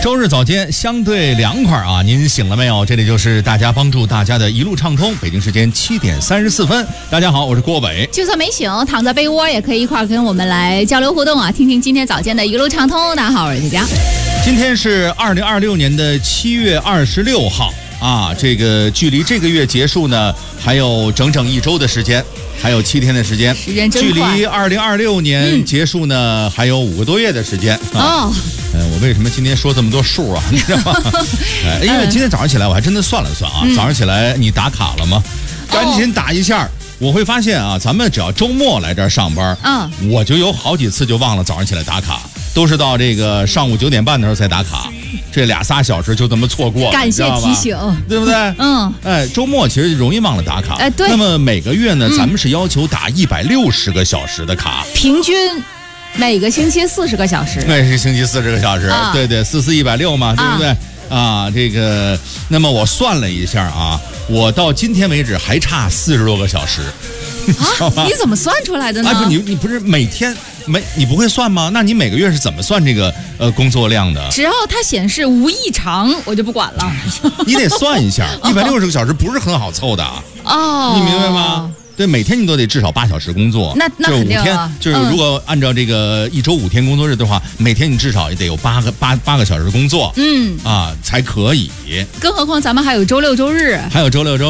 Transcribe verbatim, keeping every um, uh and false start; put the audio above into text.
周日早间相对凉快啊，您醒了没有？这里就是大家帮助大家的一路畅通。北京时间七点三十四分，大家好，我是郭伟。 就算没醒，躺在被窝也可以一块儿跟我们来交流互动啊，听听今天早间的一路畅通。大家好，我是佳佳。 今天是二零二六年的七月二十六号啊，这个距离这个月结束呢，还有整整一周的时间。还有七天的时间， 时间真快。 距离二零二六年结束呢，嗯、还有五个多月的时间。啊、哦，呃，我为什么今天说这么多数啊？你知道吗？呃、因为今天早上起来我还真的算了算啊，嗯、早上起来你打卡了吗？赶紧打一下。哦，我会发现啊，咱们只要周末来这儿上班，嗯，我就有好几次就忘了早上起来打卡，都是到这个上午九点半的时候才打卡，这俩仨小时就这么错过了。 感谢提醒， 对不对？嗯，哎，周末其实容易忘了打卡。哎，对。那么每个月呢，嗯、咱们是要求打一百六十个小时的卡， 平均每个星期四十个小时。 每个星期四十个小时，啊、对对，四四一百六嘛，对不对？啊啊，这个，那么我算了一下啊，我到今天为止还差四十多个小时， 啊？你怎么算出来的呢？ 啊，不，你你不是每天每你不会算吗？那你每个月是怎么算这个呃工作量的？ 只要它显示无异常，我就不管了。 你得算一下，一百六十个小时不是很好凑的哦，你明白吗？对，每天你都得至少八小时工作， 那那肯定啊。 就是如果按照这个一周五天工作日的话，嗯、每天你至少也得有八个八八个小时的工作，嗯啊才可以。 更何况咱们还有周六周日， 还有周六周。